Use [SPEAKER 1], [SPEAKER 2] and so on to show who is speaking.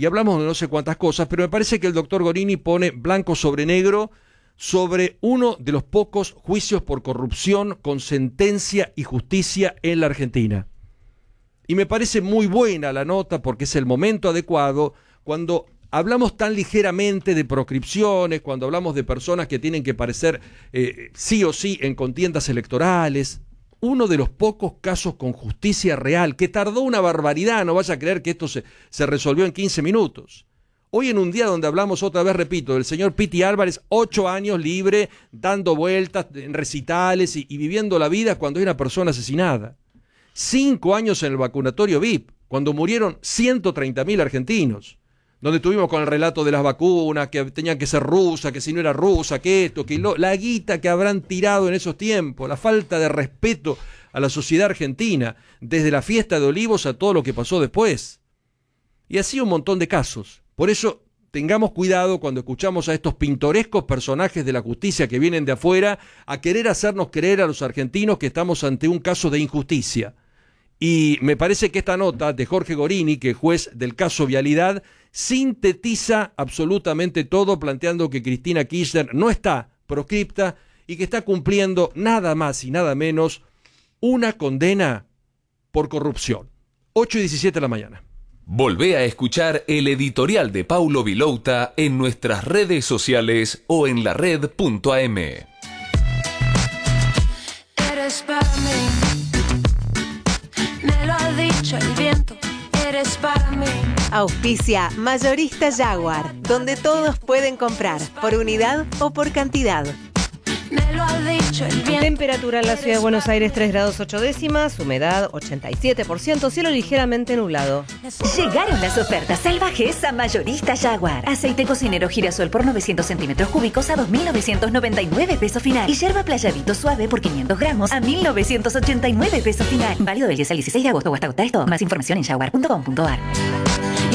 [SPEAKER 1] y hablamos de no sé cuántas cosas, pero me parece que el doctor Gorini pone blanco sobre negro sobre uno de los pocos juicios por corrupción con sentencia y justicia en la Argentina. Y me parece muy buena la nota porque es el momento adecuado cuando hablamos tan ligeramente de proscripciones, cuando hablamos de personas que tienen que parecer sí o sí en contiendas electorales. Uno de los pocos casos con justicia real, que tardó una barbaridad, no vaya a creer que esto se resolvió en 15 minutos. Hoy en un día donde hablamos otra vez, repito, del señor Piti Álvarez, 8 años libre, dando vueltas en recitales y viviendo la vida cuando hay una persona asesinada. 5 años en el vacunatorio VIP, cuando murieron 130.000 argentinos. Donde estuvimos con el relato de las vacunas, que tenían que ser rusas, que si no era rusa, que esto, que la guita que habrán tirado en esos tiempos, la falta de respeto a la sociedad argentina, desde la fiesta de Olivos a todo lo que pasó después. Y así un montón de casos. Por eso tengamos cuidado cuando escuchamos a estos pintorescos personajes de la justicia que vienen de afuera a querer hacernos creer a los argentinos que estamos ante un caso de injusticia. Y me parece que esta nota de Jorge Gorini, que es juez del caso Vialidad, sintetiza absolutamente todo, planteando que Cristina Kirchner no está proscripta y que está cumpliendo nada más y nada menos una condena por corrupción. 8:17 de la mañana.
[SPEAKER 2] Volvé a escuchar el editorial de Paulo Vilouta en nuestras redes sociales o en lared.am.
[SPEAKER 3] Eres para mí, me lo ha dicho el viento, eres para mí.
[SPEAKER 4] Auspicia Mayorista Jaguar, donde todos pueden comprar, por unidad o por cantidad.
[SPEAKER 3] Me lo ha dicho el viento.
[SPEAKER 5] Temperatura en la ciudad de Buenos Aires 3 grados 8 décimas, humedad 87%, cielo ligeramente nublado.
[SPEAKER 6] Llegaron las ofertas salvajes a Mayorista Jaguar. Aceite cocinero girasol por 900 centímetros cúbicos a 2.999 pesos final. Y yerba playadito suave por 500 gramos a 1.989 pesos final. Válido del 10 al 16 de agosto o hasta agotar esto. Más información en jaguar.com.ar.